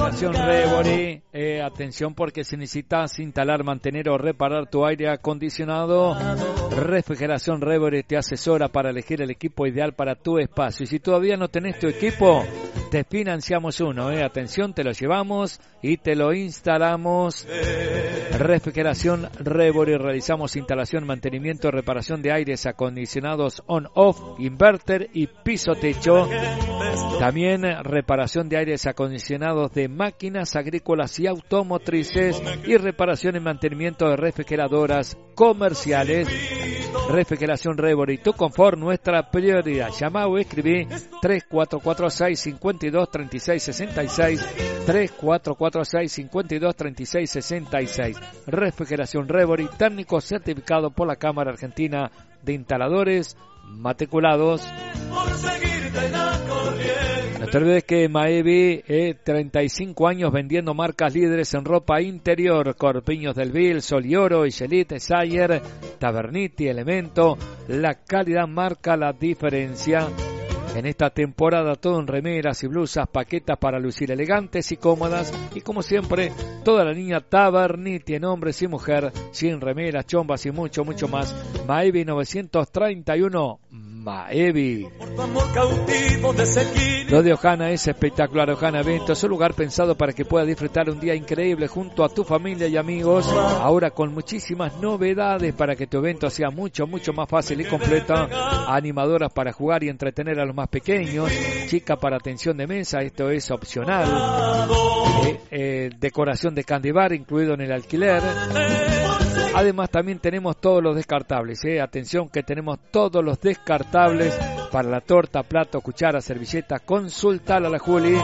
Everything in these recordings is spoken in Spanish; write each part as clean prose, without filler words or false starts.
Refrigeración Rebori. Atención, porque si necesitas instalar, mantener o reparar tu aire acondicionado, Refrigeración Rebori te asesora para elegir el equipo ideal para tu espacio. Y si todavía no tenés tu equipo, te financiamos uno. Atención, te lo llevamos y te lo instalamos. Refrigeración Rebori. Realizamos instalación, mantenimiento, reparación de aires acondicionados on-off, inverter y piso-techo. También reparación de aires acondicionados de máquinas agrícolas y automotrices y reparación y mantenimiento de refrigeradoras comerciales. Refrigeración Rebori, tu confort, nuestra prioridad. Llama o escribí 3446-523666, 3446-523666. Refrigeración Rebori, técnico certificado por la Cámara Argentina de Instaladores Matriculados. No te olvides que Maevi, 35 años vendiendo marcas líderes en ropa interior: Corpiños del Vil, Sol y Oro, Iselit, Sayer, Taverniti, Elemento. La calidad marca la diferencia. En esta temporada todo en remeras y blusas, paquetas para lucir elegantes y cómodas. Y como siempre, toda la línea Taverniti en hombres y mujer, sin remeras, chombas y mucho, mucho más. Maevi 931. Maevi. Lo de Ojana es espectacular. Ojana Evento es un lugar pensado para que puedas disfrutar un día increíble junto a tu familia y amigos. Ahora con muchísimas novedades para que tu evento sea mucho, mucho más fácil y completo. Animadoras para jugar y entretener a los más pequeños. Chica para atención de mesa, esto es opcional. Decoración de candy bar incluido en el alquiler. Además también tenemos todos los descartables. Atención que tenemos todos los descartables para la torta, plato, cuchara, servilleta. Consultala a la Juli.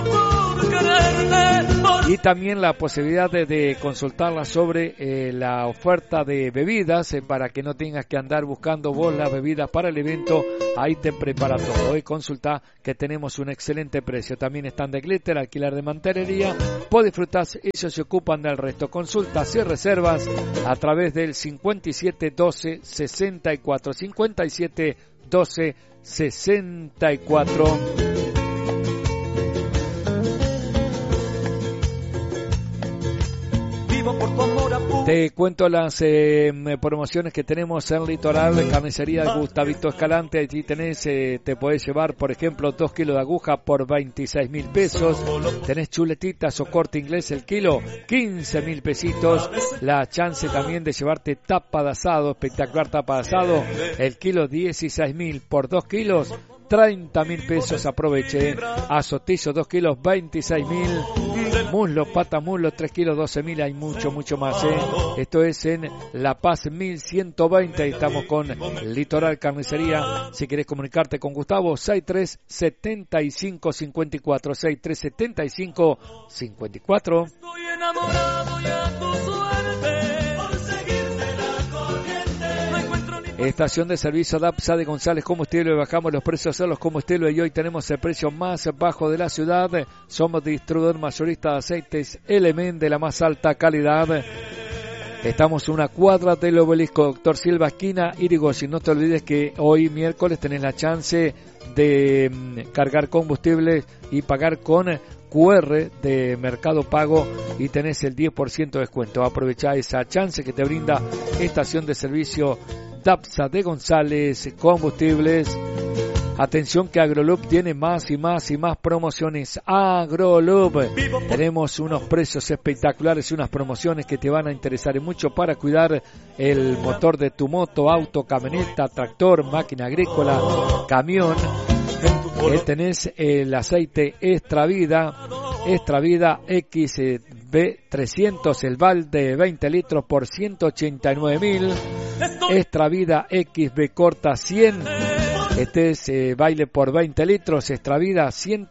Y también la posibilidad de consultarla sobre la oferta de bebidas para que no tengas que andar buscando vos las bebidas para el evento. Ahí te prepara todo. Consulta que tenemos un excelente precio. También están de glitter, alquiler de mantelería. Puedes disfrutar, ellos se ocupan del resto. Consultas y reservas a través del 57 12 64 57 12 64. Te cuento las promociones que tenemos en Litoral. Carnicería Gustavito Escalante. Allí tenés, te podés llevar, por ejemplo, 2 kilos de aguja por 26.000 pesos. Tenés chuletitas o Corte Inglés el kilo, 15.000 pesitos. La chance también de llevarte tapa de asado, espectacular tapa de asado, el kilo 16.000 por 2 kilos. 30.000 pesos, aproveche. Azotillo 2 kilos, 26.000. Muslo, pata muslo, 3 kilos, 12.000. Hay mucho, mucho más. Esto es en La Paz 1120. Estamos con Litoral Carnicería. Si querés comunicarte con Gustavo, 63 75 54, 63 75 54. Estoy enamorado ya tu suerte. Estación de servicio Dapsa de González Combustible. Bajamos los precios a los combustibles y hoy tenemos el precio más bajo de la ciudad. Somos distribuidor mayorista de aceites Element de la más alta calidad. Estamos en una cuadra del Obelisco, Doctor Silva, esquina Irigoyen. No te olvides que hoy miércoles tenés la chance de cargar combustible y pagar con QR de Mercado Pago y tenés el 10% de descuento. Aprovecha esa chance que te brinda Estación de Servicio Dapsa de González Combustibles. Atención que Agrolub tiene más y más y más promociones. Agrolub, tenemos unos precios espectaculares y unas promociones que te van a interesar mucho para cuidar el motor de tu moto, auto, camioneta, tractor, máquina agrícola, camión. Tenés el aceite Extravida XB300, el balde 20 litros por 189.000. Extravida XB corta 100. Este es baile por 20 litros, Extravida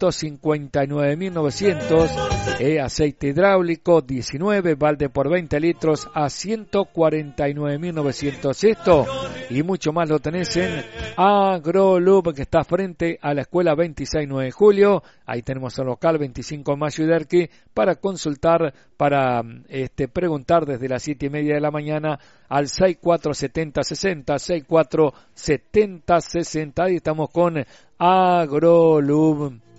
159.900, aceite hidráulico 19, balde por 20 litros a 149.900. Esto y mucho más lo tenés en Agrolub, que está frente a la escuela 26 de julio. Ahí tenemos el local 25 Mayo y Derqui para consultar, para preguntar desde las 7:30 de la mañana al 647060, 647060. Ahí estamos con Agrolub.